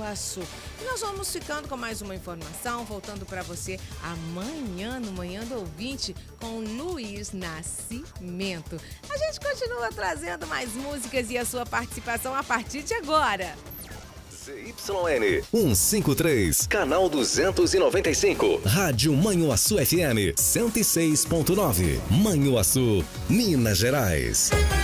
Iguaçu. E nós vamos ficando com mais uma informação, voltando para você amanhã, no Manhã do Ouvinte, com Luiz Nascimento. A gente continua trazendo mais músicas e a sua participação a partir de agora. ZYN 153, canal 295, Rádio Manhuaçu FM 106.9, Manhuaçu, Minas Gerais.